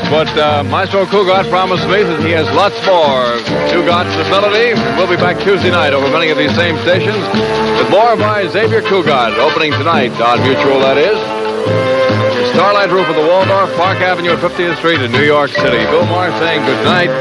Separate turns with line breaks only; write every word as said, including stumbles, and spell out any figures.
But uh, Maestro Cugat promised me that he has lots more Cugat's ability. We'll be back Tuesday night over many of these same stations with more by Xavier Cugat, opening tonight on Mutual, that is. The Starlight Roof of the Waldorf, Park Avenue at fiftieth Street in New York City. Bill Maher saying good night.